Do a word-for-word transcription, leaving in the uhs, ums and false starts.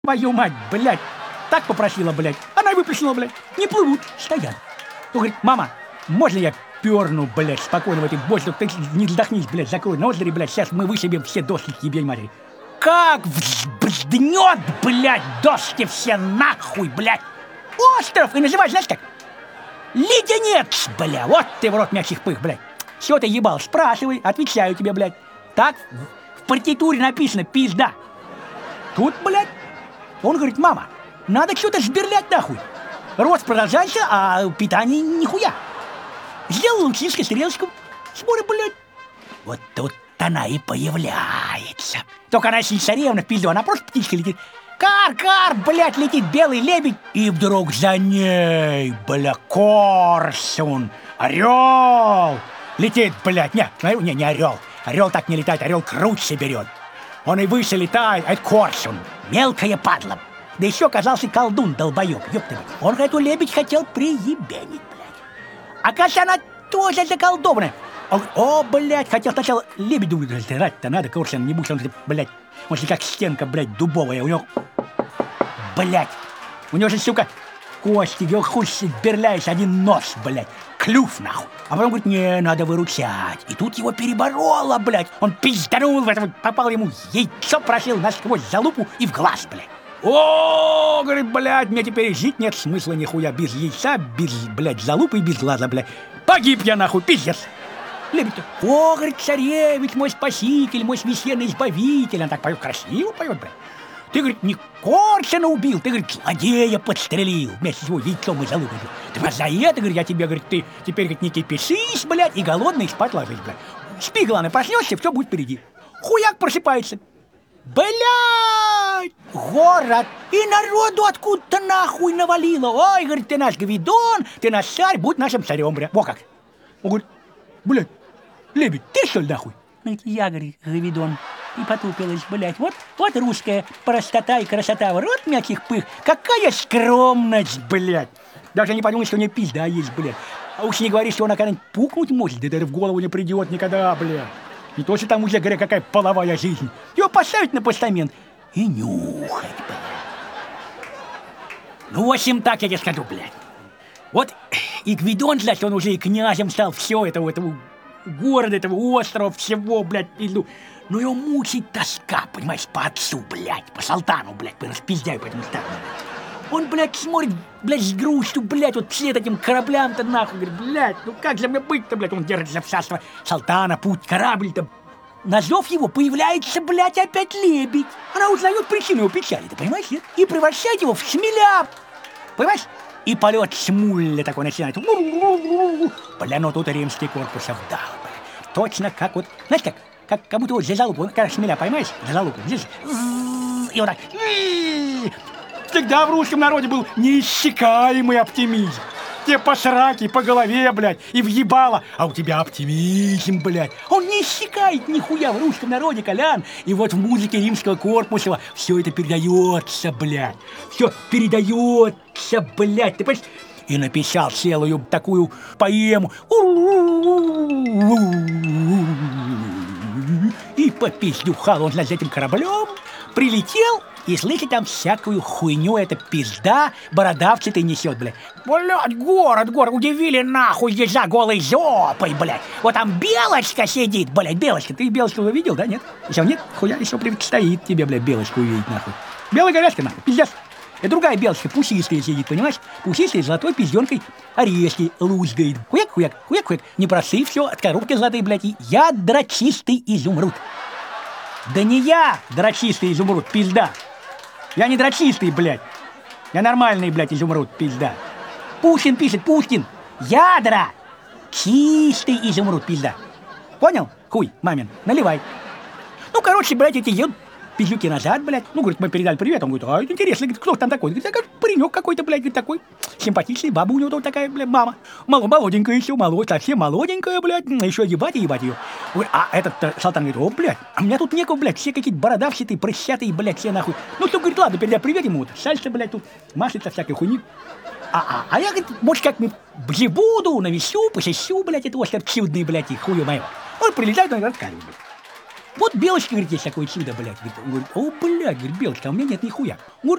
Твою мать, блядь, так попросила, блядь. Она и выплеснула, блядь. Не плывут, стоят. Он говорит, мама, можно я перну, блядь, спокойно в этой бочке? Ты не вздохнись, блядь, закрой ноздри, блядь. Сейчас мы вышибем все доски к ебень матери. Как взднет, блядь, доски все нахуй, блядь. Остров, и называть, знаешь как? Леденец, бля, вот ты в рот мягких пых, блядь. Все ты ебал, спрашивай, отвечаю тебе, блядь. Так, в партитуре написано пизда. Тут, блядь, он говорит, мама, надо что-то сберлять нахуй. Рост продолжается, а питание нихуя. Сделал лучинский стрелочку. Смотрю, блядь. Вот тут она и появляется. Только она не царевна в пизду, она просто птичка летит. Кар-кар, блядь, летит белый лебедь. И вдруг за ней, бля, коршун, орел. Летит, блядь, не, не, не орел. Орел так не летает, орел круче берет. Он и выше летает, а это коршун. Мелкая падла. Да еще оказался колдун, долбоеб, ёпта. Он эту лебедь хотел приебенить, блядь. Оказывается, она тоже заколдованная. Он, о, блядь, хотел сначала лебедь, рать-то надо, коршун, не будь он, блядь. Он же как стенка, блядь, дубовая. У него, блядь, у него же, сука, кости, его хуй сберляешь, один нос, блядь, клюв, нахуй. А потом говорит, не, надо выручать. И тут его перебороло, блядь. Он пизданул в этом, попал ему яйцо, прошил насквозь залупу и в глаз, блядь. О, говорит, блядь, мне теперь жить нет смысла нихуя без яйца, без, блядь, залупы и без глаза, блядь. Погиб я, нахуй, пиздец. Лебедь-то, о, говорит, царевич, мой спаситель, мой священный избавитель. Он так поет, красиво поет, блядь. Ты, говорит, не коршуна убил, ты, говорит, злодея подстрелил вместе с его яйцом и залупой. Ты вот за это, говорит, я тебе, говорит, ты теперь, говорит, не кипишись, блядь, и голодный спать ложись, блядь. Спи, главное, проснешься, все будет впереди. Хуяк просыпается. Блядь, город, и народу откуда-то нахуй навалило. Ой, говорит, ты наш Гвидон, ты наш царь, будь нашим царем, блядь. Во как. Он говорит, блядь, лебедь, ты что ли нахуй? Говорит, я, говорит, Гвидон. И потупилась, блядь. Вот, вот русская простота и красота. В рот мягких пых. Какая скромность, блядь. Даже не подумай, что у нее пизда есть, блядь. А уж не говори, что она когда-нибудь пукнуть может. Да даже в голову не придет никогда, блядь. Не то, что там уже, говоря, какая половая жизнь. Его поставить на постамент и нюхать, блядь. Ну, в общем, так я тебе скажу, блядь. Вот и Гвидон, значит, он уже и князем стал все этого, этого города, этого острова, всего, блядь, иду. Но его мучает тоска, понимаешь, по отцу, блядь, по Салтану, блядь, по распиздяю по этому старому. Он, блядь, смотрит, блядь, с грустью, блядь, вот вслед этим кораблям-то нахуй, говорит, блядь, ну как же мне быть-то, блядь, он держится в царство Салтана, путь, корабль-то. На зов его появляется, блядь, опять лебедь. Она узнает причину его печали, ты понимаешь, нет? И превращает его в шмеля, понимаешь? И полет смуля такой начинает. Бля, ну тут римский корпус вдал, блядь. Точно как вот, знаешь как? Как, как будто вот за залупу, когда шмеля поймаешь, за залупу, здесь, и вот так. Всегда в русском народе был неиссякаемый оптимизм. Тебе по сраке, по голове, блядь, и въебало, а у тебя оптимизм, блядь. Он не иссякает нихуя в русском народе, Колян. И вот в музыке римского корпуса все это передается, блядь. Все передается, блядь, ты понимаешь? И написал целую такую поэму. И попиздюхал он, значит, этим кораблем, прилетел и слышит там всякую хуйню, эта пизда бородавчатый несет, блядь. Блядь, город, город, удивили нахуй, здесь за голой жопой, блядь. Вот там белочка сидит, блядь, белочка. Ты белочку уже видел, да, нет? Еще нет? Хуя, еще предстоит тебе, блядь, белочку увидеть, нахуй. Белая горячка, нахуй, пиздец. И другая белочка, пушистая сидит, понимаешь? Пушистая, золотой пизденкой орешки лузгает. Хуяк, хуяк, хуяк, хуяк. Не просы, все, от коробки золотой, блядь. И я дрочистый изумруд. Да не я дрочистый изумруд, пизда. Я не дрочистый, блядь. Я нормальный, блядь, изумруд, пизда. Пушкин пишет, Пушкин. Ядра. Чистый изумруд, пизда. Понял? Хуй, мамин, наливай. Ну, короче, блядь, эти едут пиздюки назад, блядь. Ну, говорит, мы передали привет. Он говорит, а, это интересно, говорит, кто там такой? Говорит, такой паренек какой-то, блядь, говорит, такой симпатичный, баба у него тут такая, блядь, мама. Мало, молоденькая еще, молодь, совсем молоденькая, блядь, еще ебать и ебать ее. Говорит, а этот Салтан говорит, о, блядь, а у меня тут некого, блядь, все какие-то бородавчатые, прыщатые, блядь, все нахуй. Ну, что, говорит, ладно, передай привет ему, вот, сальса, блядь, тут маслица всякой хуйни. А, а, а я, говорит, может, как-нибудь буду, навещу, посещу, блядь, это остров чудный, блядь, и хую моего. Он прилетает, он рассказывает, блядь. Вот Белочка, говорит, есть такое чудо, блядь. Говорит, он говорит, о, блядь, говорит, Белочка, а у меня нет нихуя. Он говорит,